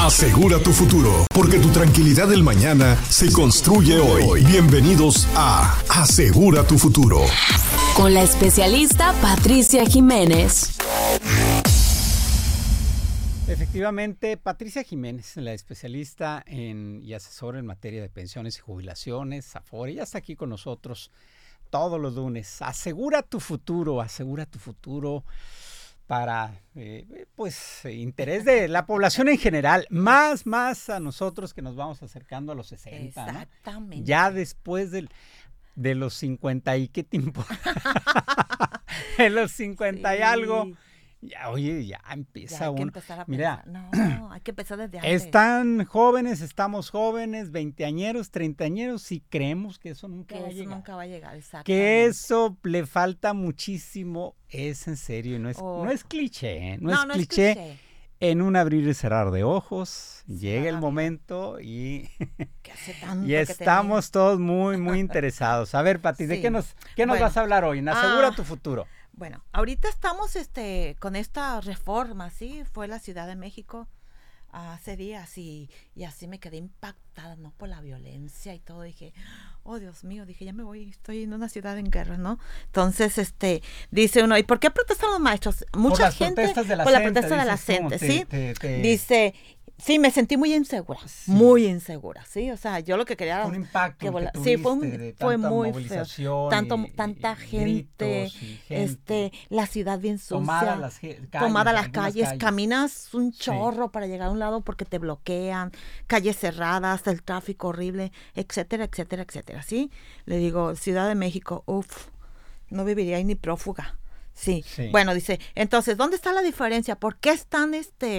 Asegura tu futuro, porque tu tranquilidad del mañana se construye hoy. Bienvenidos a Asegura tu futuro. Con la especialista Patricia Jiménez. Efectivamente, Patricia Jiménez, la especialista y asesora en materia de pensiones y jubilaciones, Afore, ya está aquí con nosotros todos los lunes. Asegura tu futuro para, interés de la población en general, más a nosotros que nos vamos acercando a los 60, Exactamente. ¿no? Ya después de los 50 y qué tiempo, de los 50 y algo. Ya, oye, ya empieza ya hay que uno. empezar a Mira, pensar. No, hay que empezar desde antes. están jóvenes, estamos jóvenes, veinteañeros, treintañeros, y creemos que eso nunca va a llegar. Nunca va a llegar, exactamente. Que eso le falta muchísimo, es en serio, y no es cliché, ¿eh? No es cliché. En un abrir y cerrar de ojos, llega el momento y, y estamos todos muy interesados. A ver, Pati, ¿de qué nos vas a hablar hoy? Asegura tu futuro. Bueno, ahorita estamos con esta reforma, ¿sí? Fue la Ciudad de México hace días y así me quedé impactada, ¿no? Por la violencia y todo. Dije, oh Dios mío, ya me voy, estoy en una ciudad en guerra, ¿no? Entonces, dice uno, ¿y por qué protestan los maestros? Mucha gente por la protesta de la gente, ¿sí? Dice, sí, me sentí muy insegura, ¿sí? O sea, yo lo que quería... Fue un impacto fue muy feo. Tanta gente, la ciudad bien sucia, tomada las calles, caminas un chorro para llegar a un lado porque te bloquean, calles cerradas, el tráfico horrible, etcétera, ¿sí? Le digo, Ciudad de México, no viviría ahí ni prófuga. Sí. Bueno, dice, entonces, ¿dónde está la diferencia? ¿Por qué están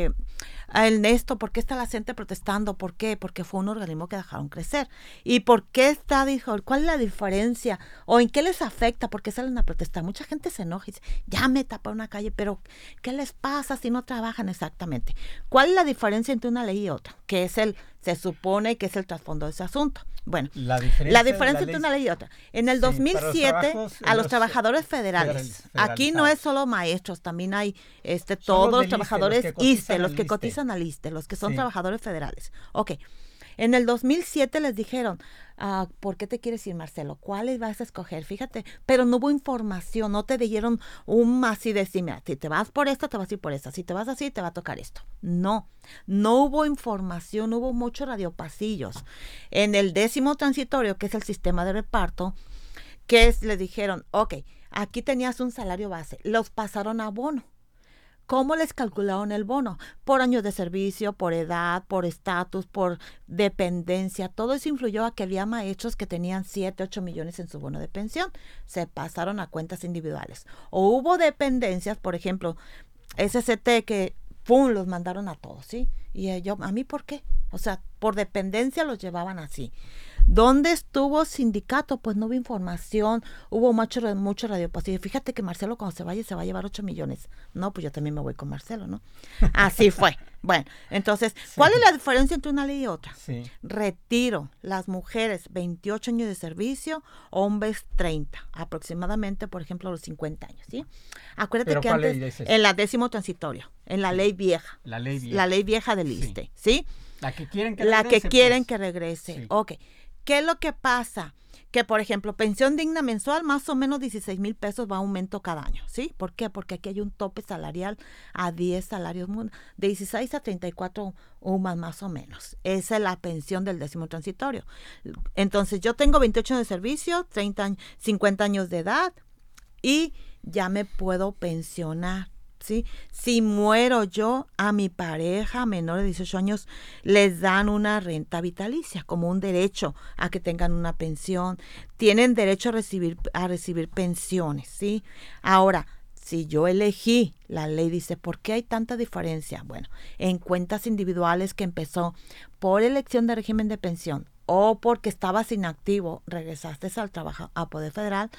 ¿por qué está la gente protestando? ¿Por qué? Porque fue un organismo que dejaron crecer. ¿Y por qué dijo, cuál es la diferencia? ¿O en qué les afecta? ¿Por qué salen a protestar? Mucha gente se enoja y dice, ya me tapa una calle, pero ¿qué les pasa si no trabajan exactamente? ¿Cuál es la diferencia entre una ley y otra? Que se supone que es el trasfondo de ese asunto. Bueno, la diferencia entre una ley y otra. En el 2007, a los trabajadores federales. Aquí no es solo maestros, también hay todos los trabajadores ISSSTE, los que cotizan al ISSSTE, los que son trabajadores federales. Ok. En el 2007 les dijeron, ¿por qué te quieres ir, Marcelo? ¿Cuáles vas a escoger? Fíjate, pero no hubo información, no te dieron así de decir, mira, si te vas por esta, te vas a ir por esta, si te vas así, te va a tocar esto. No hubo información, no hubo muchos radiopasillos. En el 10º transitorio, que es el sistema de reparto, les dijeron, ok, aquí tenías un salario base, los pasaron a bono. ¿Cómo les calcularon el bono? Por años de servicio, por edad, por estatus, por dependencia. Todo eso influyó a que había maestros que tenían 7, 8 millones en su bono de pensión. Se pasaron a cuentas individuales. O hubo dependencias, por ejemplo, SST, que los mandaron a todos, ¿sí? Y ¿a mí por qué? O sea, por dependencia los llevaban así. ¿Dónde estuvo sindicato? Pues no hubo información, hubo mucho radiopasillo. Fíjate que Marcelo cuando se va a llevar 8 millones. No, pues yo también me voy con Marcelo, ¿no? Así fue. Bueno, entonces, ¿cuál es la diferencia entre una ley y otra? Retiro, las mujeres 28 años de servicio, hombres 30, aproximadamente, por ejemplo, a los 50 años, ¿sí? Acuérdate que antes, en la 10º transitorio, en la ley vieja. La ley vieja del ISSSTE, ¿sí? La que quieren que regrese. Sí. Ok. ¿Qué es lo que pasa? Que, por ejemplo, pensión digna mensual, más o menos 16,000 pesos va a aumento cada año, ¿sí? ¿Por qué? Porque aquí hay un tope salarial a 10 salarios, de 16 a 34 UMAS más o menos. Esa es la pensión del 10º transitorio. Entonces, yo tengo 28 años de servicio, 50 años de edad y ya me puedo pensionar. ¿Sí? Si muero yo, a mi pareja menor de 18 años les dan una renta vitalicia como un derecho a que tengan una pensión. Tienen derecho a recibir pensiones, ¿sí? Ahora, si yo elegí, la ley dice, ¿por qué hay tanta diferencia? Bueno, en cuentas individuales que empezó por elección de régimen de pensión o porque estabas inactivo, regresaste al trabajo a Poder Federal,